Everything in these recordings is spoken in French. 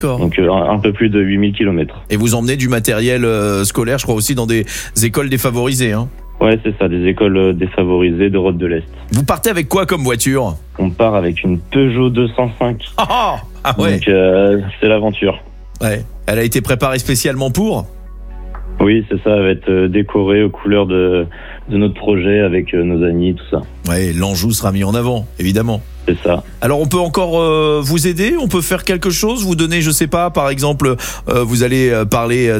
D'accord. Donc un peu plus de 8000 km. Et vous emmenez du matériel scolaire, je crois aussi dans des écoles défavorisées, hein. Ouais, c'est ça, des écoles défavorisées d'Europe de l'Est. Vous partez avec quoi comme voiture? On part avec une Peugeot 205. Ah ouais. Donc c'est l'aventure. Ouais. Elle a été préparée spécialement pour? Oui, c'est ça, elle va être décorée aux couleurs de notre projet avec nos amis, tout ça. Ouais, l'Anjou sera mis en avant, évidemment. C'est ça. Alors on peut encore vous aider, on peut faire quelque chose, vous donner, je sais pas, par exemple, vous allez parler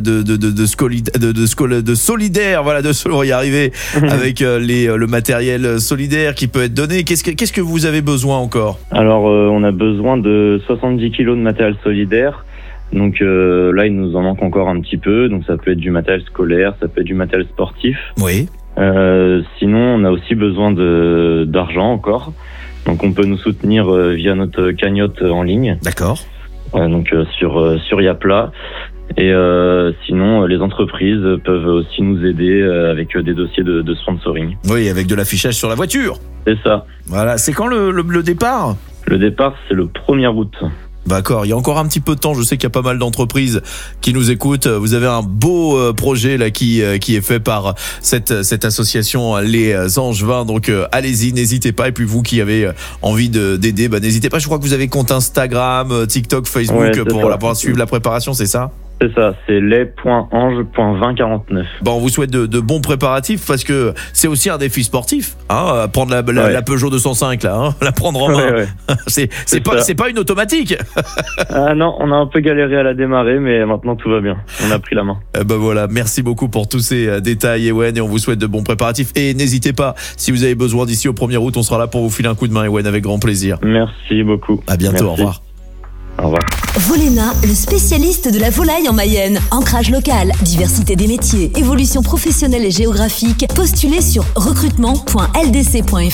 de solidaire, voilà, on va y arriver avec le matériel solidaire qui peut être donné. Qu'est-ce que vous avez besoin encore? Alors on a besoin de 70 kilos de matériel solidaire. Donc là, il nous en manque encore un petit peu. Donc ça peut être du matériel scolaire, ça peut être du matériel sportif. Oui. Sinon, on a aussi besoin d'argent encore. Donc on peut nous soutenir via notre cagnotte en ligne. D'accord. Donc sur Yapla. Et sinon, les entreprises peuvent aussi nous aider avec des dossiers de sponsoring. Oui, avec de l'affichage sur la voiture. C'est ça. Voilà. C'est quand le départ? Le départ, c'est le 1er août. D'accord, il y a encore un petit peu de temps, je sais qu'il y a pas mal d'entreprises qui nous écoutent. Vous avez un beau projet là qui est fait par cette association Les Angevins, donc allez-y, n'hésitez pas. Et puis vous qui avez envie d'aider, n'hésitez pas. Je crois que vous avez compte Instagram, TikTok, Facebook pour suivre la préparation, c'est ça? C'est ça, c'est les.ange.2049. Bon, on vous souhaite de bons préparatifs parce que c'est aussi un défi sportif, hein, prendre la Peugeot 205 là, hein, la prendre en main. Ouais. C'est pas une automatique. Ah non, on a un peu galéré à la démarrer, mais maintenant tout va bien. On a pris la main. Voilà, merci beaucoup pour tous ces détails, Ewen, et on vous souhaite de bons préparatifs. Et n'hésitez pas, si vous avez besoin d'ici au 1er août, on sera là pour vous filer un coup de main, Ewen, avec grand plaisir. Merci beaucoup. À bientôt, Merci. Au revoir. Au revoir. Voléna, le spécialiste de la volaille en Mayenne. Ancrage local, diversité des métiers, évolution professionnelle et géographique. Postulez sur recrutement.ldc.fr.